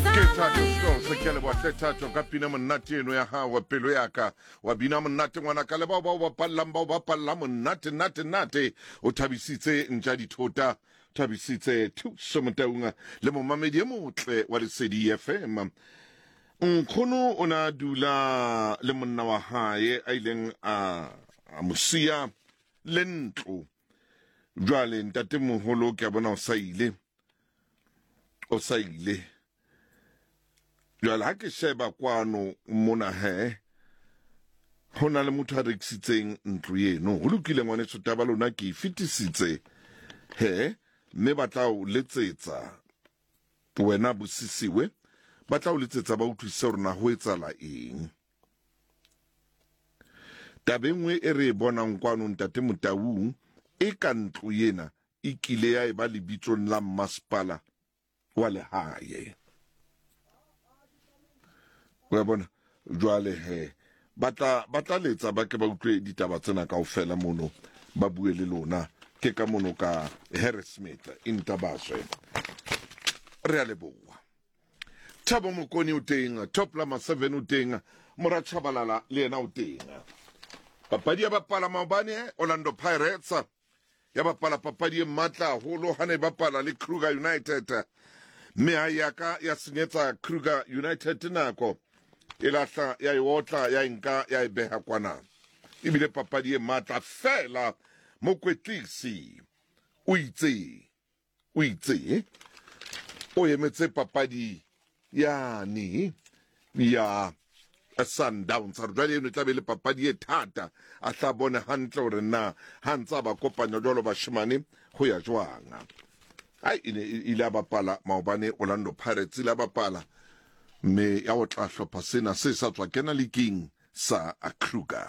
Sekele wa tetato ka pina monate eno ya ha wa pelo ya ka wa bina monate ngwana ka le ba ba palla monate nate o thabisitse ntja dithota thabisitse thuso motaunga le mo mamedi motle wa Lesedi FM nkgono ona dula le monna wa hae a ileng a mosia le ntlo jwale ntate moholo ke bona o saile jwale ha ke sheba kwano mona he hona le motho a rekisitseng ntlo eno ho lokile ngwane taba lona ke fitisitse he mme ba tla o letsetsa wena bosisiwe ba tla o letsetsa ba utlwisa rona ho etsala eng tabengwe e re bonang kwano ntate Motaung e ka ntlo yena ikile ya ba lebitsong la masepala wa lehae wa bona jwale he batla letsa ba ke ba utlwe ditaba tsena kaofela mono ba bue le lona ke ka mono ka Harrismith intabaswe re a leboa Thabo Mokoni o teng Top Lama 7 o teng Mora Chabalala le yena o teng papadi ya bapala maobane Orlando Pirates ya bapala papadi e matla holo hane bapala le Kruger United me ayaka ya senyetsa Kruger United nako ilahla ya iwotla ya inka ya ibeha kwana ibile papadi e matla fela mokwetlisi o itse o emetse papadi yani ya Sundowns jwale eno tlabe le papadi e thata a tla bone hantle hore na ha ntsa ba kopanya jwalo bashemane ho ya jwanga ai ile bapala maobane Orlando Pirates ile bapala me ya o tla hlopha sena se sa tswa kena le king sa a Kruger